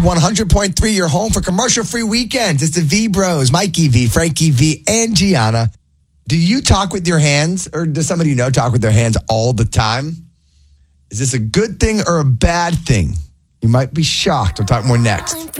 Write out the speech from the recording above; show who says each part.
Speaker 1: 100.3, your home for commercial-free weekends. It's the V-Bros, Mikey V, Frankie V, and Gianna. Do you talk with your hands, or does somebody you know talk with their hands all the time? Is this a good thing or a bad thing? You might be shocked. We'll talk more next.